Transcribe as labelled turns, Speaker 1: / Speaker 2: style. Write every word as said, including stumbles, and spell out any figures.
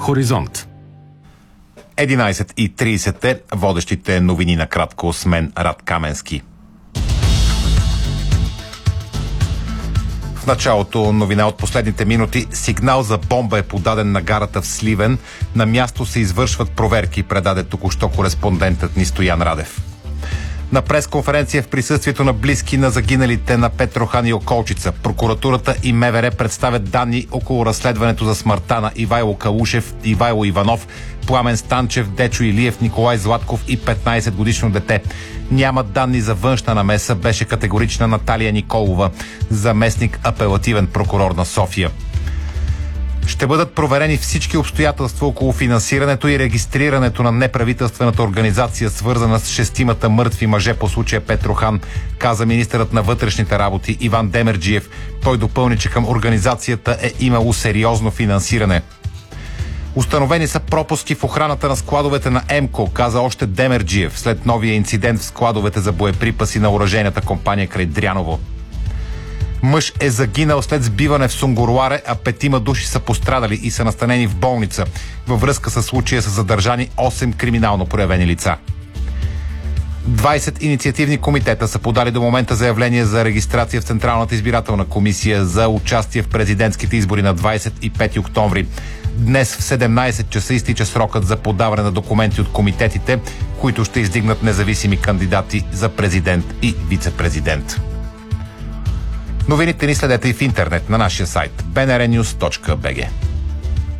Speaker 1: Хоризонт.
Speaker 2: единайсет и трийсет е водещите новини на кратко с мен Рад Каменски. В началото новина от последните минути. Сигнал за бомба е подаден на гарата в Сливен. На място се извършват проверки, предаде току-що кореспондентът ни Стоян Радев. На пресконференция в присъствието на близки на загиналите на Петрохан и Околчица, прокуратурата и МВР представят данни около разследването за смъртта на Ивайло Калушев, Ивайло Иванов, Пламен Станчев, Дечо Илиев, Николай Златков и петнайсетгодишно дете. Няма данни за външна намеса, беше категорична Наталия Николова, заместник апелативен прокурор на София. Ще бъдат проверени всички обстоятелства около финансирането и регистрирането на неправителствената организация, свързана с шестимата мъртви мъже по случая Петрохан, каза министърът на вътрешните работи Иван Демерджиев. Той допълни, че към организацията е имало сериозно финансиране. Установени са пропуски в охраната на складовете на ЕМКО, каза още Демерджиев, след новия инцидент в складовете за боеприпаси на оръжейната компания край Дряново. Мъж е загинал след сбиване в Сунгурларе, а петима души са пострадали и са настанени в болница. Във връзка с случая са задържани осем криминално проявени лица. двайсет инициативни комитета са подали до момента заявление за регистрация в Централната избирателна комисия за участие в президентските избори на двайсет и пети октомври. Днес в седемнайсет часа изтича срокът за подаване на документи от комитетите, които ще издигнат независими кандидати за президент и вице-президент. Новините ни следете и в интернет на нашия сайт би ен ар нюз точка би джи.